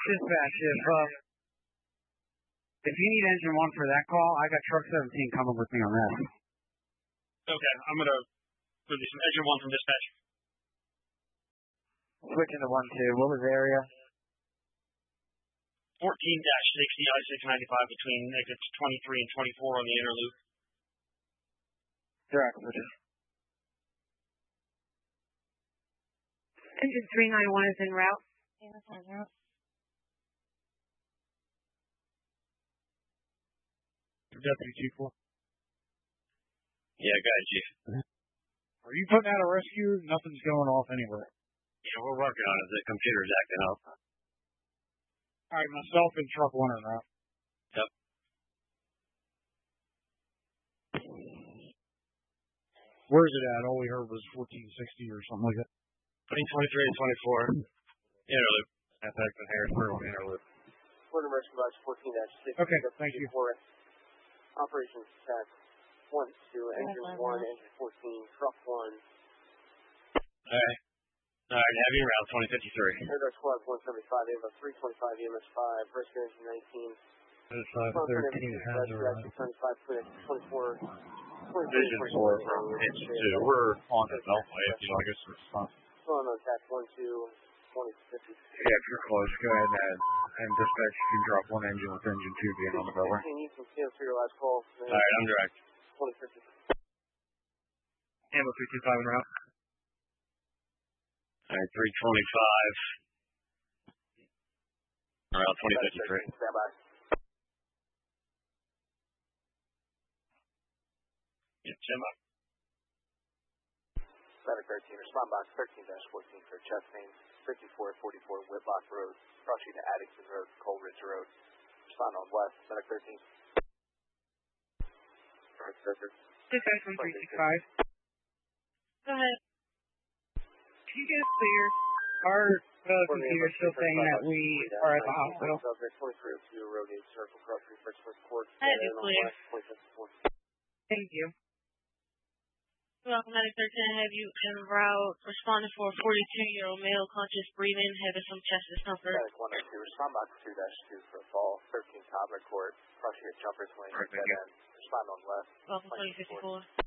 Dispatch, if you need engine 1 for that call, I got truck 17 coming with me on that. Okay, I'm going to release some engine 1 from dispatch. Switching to 1-2. What was the area? 14-60 I-695 between exits 23 and 24 on the inner loop. Direct, switches. Engine 391 is en route. Deputy Chief 4. Yeah, got it, Chief. Are you putting out a rescue? Nothing's going off anywhere. Yeah, we're working on it. The computer's acting up. All right, myself and truck 1 are out. Yep. Where is it at? All we heard was 1460 or something like that. Between 23 and 24. Inner loop. That's in Harrisburg on inner loop. Florida Rescue Box 14-6. Okay, thank you. Operations Task 1-2, Engine 1, Engine 14, Truck 1. Alright. Alright, heavy route 2053. Air Guard Squad 175, EMS 325, EMS 5, Rescue Engine 19. This 13 has a run. 25, Clinic 24. Vision 4 from Hitch 2. We're on the Beltway if you'd like us to respond. Going on Task 1-2, 2050. Yeah, if you're close, go ahead and dispatch. You can drop 1 engine with engine 2 being on the Beltway. You can see for your last call. Alright, I'm direct. 2050. Ammo 325 en route. Alright, 325. Route 2053. Stand by. Yeah, stand by. Medic 13, respond box 13-14 for chest pain, 5444 Whitlock Road, crossing to Addington Road, Coleridge Road. Respond on west, Medic 13. Alright, surface. Dispatch 1365. Go ahead. Can you get us clear? Our computer's still saying that we are at the hospital. Subject 2302, Road 8, Circle, Cross Creek, First Court. That is clear. Thank you. Welcome, Medic 13. I have you en route. Responding for a 42-year-old male, conscious breathing, having some chest discomfort. Medic 102, respond box 2-2 for a fall, 13 Toddler Court, crossing at Jumpers Lane, dead end. Respond on left. Welcome, 2054.